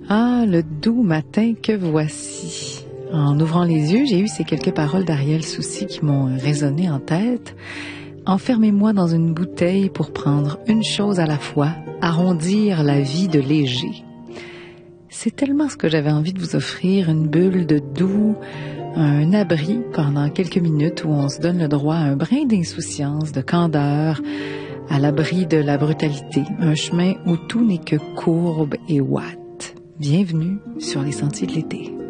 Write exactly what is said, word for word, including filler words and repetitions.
Ah, le doux matin que voici. En ouvrant les yeux, j'ai eu ces quelques paroles d'Ariel Soucy qui m'ont résonné en tête. Enfermez-moi dans une bouteille pour prendre une chose à la fois, arrondir la vie de léger. C'est tellement ce que j'avais envie de vous offrir, une bulle de doux, un abri pendant quelques minutes où on se donne le droit à un brin d'insouciance, de candeur, à l'abri de la brutalité, un chemin où tout n'est que courbe et ouate. Bienvenue sur les sentiers de l'été.